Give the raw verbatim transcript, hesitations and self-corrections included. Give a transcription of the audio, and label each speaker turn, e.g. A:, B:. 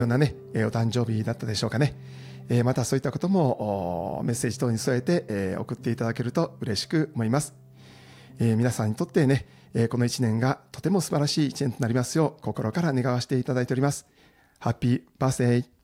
A: ようなね、えーお誕生日だったでしょうかね。えーまたそういったこともおメッセージ等に添えて、えー送っていただけると嬉しく思います。えー皆さんにとってね、えーこのいちねんがとても素晴らしいいちねんとなりますよう心から願わせていただいております。ハッピーバースデー。